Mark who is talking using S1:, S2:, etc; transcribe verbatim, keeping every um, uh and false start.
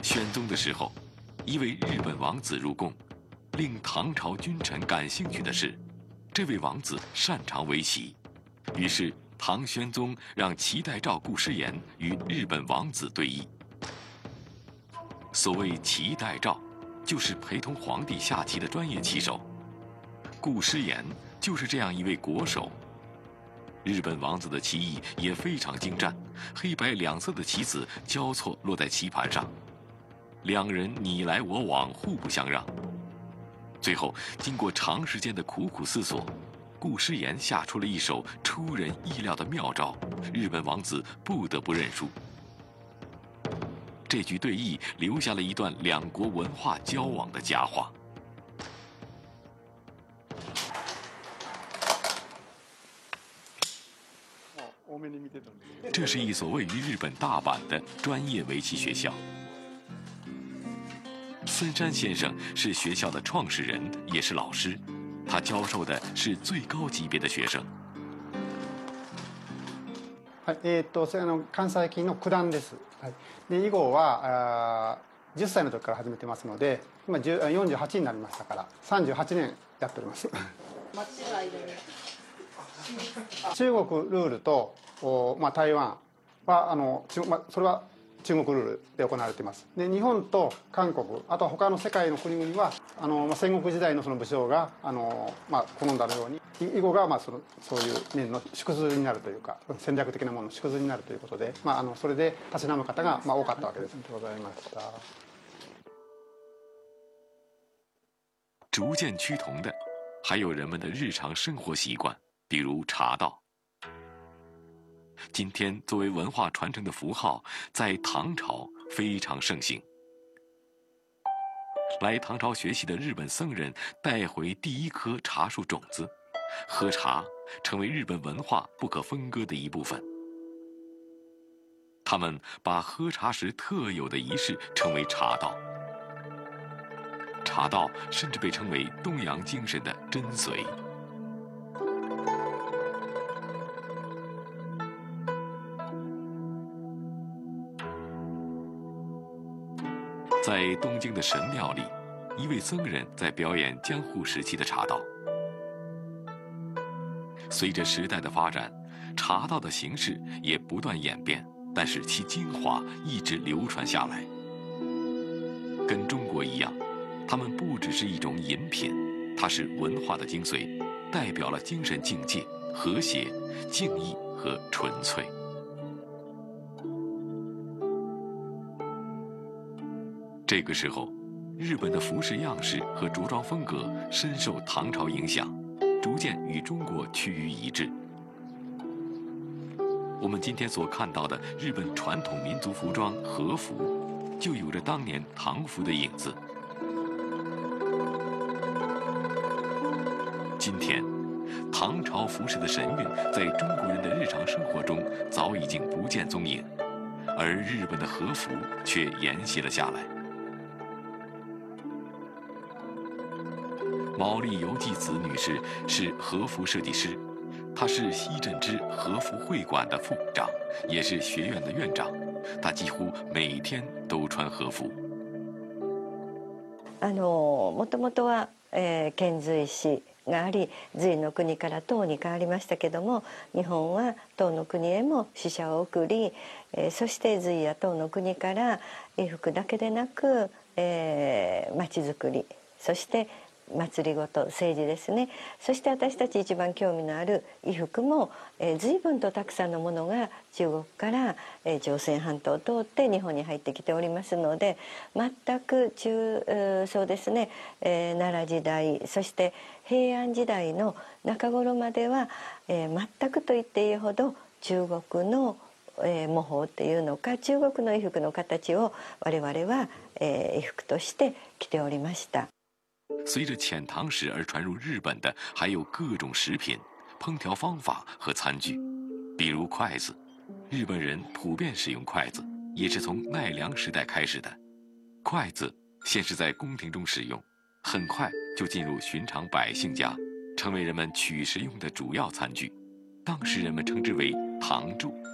S1: 宣宗的时候，一位日本王子入宫，令唐朝君臣感兴趣的是，这位王子擅长围棋，于是唐宣宗让齐代赵顾师言与日本王子对弈。所谓齐代赵，就是陪同皇帝下棋的专业棋手。顾师言就是这样一位国手。日本王子的棋艺也非常精湛，黑白两色的棋子交错落在棋盘上，两人你来我往，互不相让。最后，经过长时间的苦苦思索，顾师言下出了一手出人意料的妙招，日本王子不得不认输。这局对弈留下了一段两国文化交往的佳话。这是一所位于日本大阪的专业围棋学校。森山先生是学校的创始人，也是老师，他教授的是最高级别的学生。
S2: はい、えー、っとそれあの関西棋の九段です。はい。で囲碁はあじゅっさいの時から始めてますので、今よんじゅうはちになりましたからさんじゅうはちねんやっております。中国ルールとお、まあ、台湾はあの、まあ、それは中国ルールで行われています。で日本と韓国、あとは他の世界の国々はあの、まあ、戦国時代のその武将があの、まあ、好んだように囲碁が、まあ、そのそういう面の縮図になるというか戦略的なものの縮図になるということで、まあ、あのそれでたしなむ方が、まあ、多かったわけです。でございました。
S1: 逐渐趋同的，还有人们的日常生活习惯，比如茶道。今天作为文化传承的符号，在唐朝非常盛行。来唐朝学习的日本僧人带回第一颗茶树种子，喝茶成为日本文化不可分割的一部分。他们把喝茶时特有的仪式称为茶道。茶道甚至被称为东洋精神的真髓。在东京的神庙里，一位僧人在表演江户时期的茶道。随着时代的发展，茶道的形式也不断演变，但是其精华一直流传下来。跟中国一样，它们不只是一种饮品，它是文化的精髓，代表了精神境界、和谐、敬意和纯粹。这个时候，日本的服饰样式和着装风格深受唐朝影响，逐渐与中国趋于一致。我们今天所看到的日本传统民族服装和服，就有着当年唐服的影子。今天，唐朝服饰的神韵在中国人的日常生活中早已经不见踪影，而日本的和服却沿袭了下来。毛利游纪子女士是和服设计师，她是西镇之和服会馆的副会长，也是学院的院长。她几乎每天都穿和服。
S3: あのもともとは、えー、遣隋使があり、隋の国から唐に変わりましたけども、日本は唐の国へも使者を送り、えー、そして隋や唐の国から衣服だけでなく、えー、町づくり、そして祭りごと、政治ですね。そして私たち一番興味のある衣服も、えー、随分とたくさんのものが中国から、えー、朝鮮半島を通って日本に入ってきておりますので、全く中、えー、そうですね、えー、奈良時代、そして平安時代の中頃までは、えー、全くと言っていいほど中国のえー、模倣っていうのか、中国の衣服の形を我々は、えー、衣服として着ておりました。
S1: 随着遣唐使而传入日本的，还有各种食品、烹调方法和餐具，比如筷子。日本人普遍使用筷子，也是从奈良时代开始的。筷子先是在宫廷中使用，很快就进入寻常百姓家，成为人们取食用的主要餐具。当时人们称之为唐箸。